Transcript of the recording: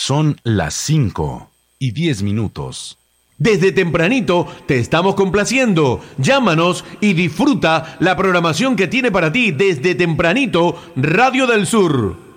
Son las 5:10. Desde tempranito te estamos complaciendo. Llámanos y disfruta la programación que tiene para ti desde tempranito Radio del Sur.